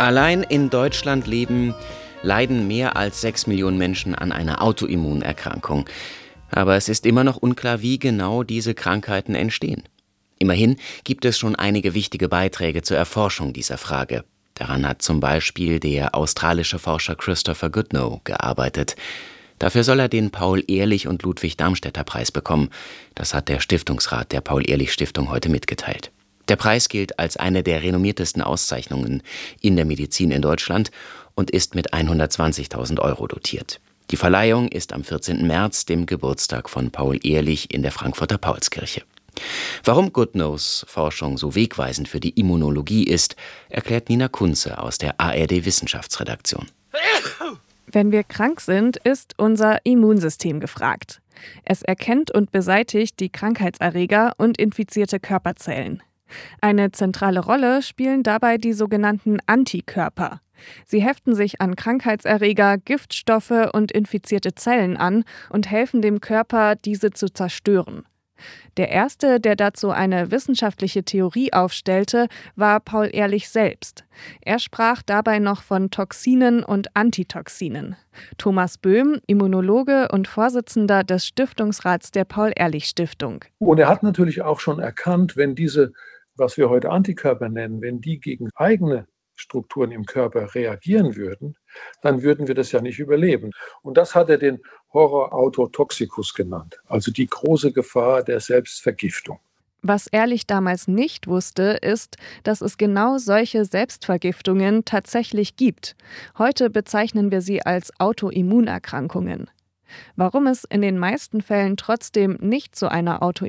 Allein in Deutschland leiden mehr als 6 Millionen Menschen an einer Autoimmunerkrankung. Aber es ist immer noch unklar, wie genau diese Krankheiten entstehen. Immerhin gibt es schon einige wichtige Beiträge zur Erforschung dieser Frage. Daran hat zum Beispiel der australische Forscher Christopher Goodnow gearbeitet. Dafür soll er den Paul-Ehrlich- und Ludwig-Darmstädter-Preis bekommen. Das hat der Stiftungsrat der Paul-Ehrlich-Stiftung heute mitgeteilt. Der Preis gilt als eine der renommiertesten Auszeichnungen in der Medizin in Deutschland und ist mit 120.000 € dotiert. Die Verleihung ist am 14. März, dem Geburtstag von Paul Ehrlich, in der Frankfurter Paulskirche. Warum Goodnows Forschung so wegweisend für die Immunologie ist, erklärt Nina Kunze aus der ARD-Wissenschaftsredaktion. Wenn wir krank sind, ist unser Immunsystem gefragt. Es erkennt und beseitigt die Krankheitserreger und infizierte Körperzellen. Eine zentrale Rolle spielen dabei die sogenannten Antikörper. Sie heften sich an Krankheitserreger, Giftstoffe und infizierte Zellen an und helfen dem Körper, diese zu zerstören. Der erste, der dazu eine wissenschaftliche Theorie aufstellte, war Paul Ehrlich selbst. Er sprach dabei noch von Toxinen und Antitoxinen. Thomas Böhm, Immunologe und Vorsitzender des Stiftungsrats der Paul-Ehrlich-Stiftung. Und er hat natürlich auch schon erkannt, wenn diese, was wir heute Antikörper nennen, wenn die gegen eigene Strukturen im Körper reagieren würden, dann würden wir das ja nicht überleben. Und das hat er den Horror autotoxicus genannt, also die große Gefahr der Selbstvergiftung. Was Ehrlich damals nicht wusste, ist, dass es genau solche Selbstvergiftungen tatsächlich gibt. Heute bezeichnen wir sie als Autoimmunerkrankungen. Warum es in den meisten Fällen trotzdem nicht zu einer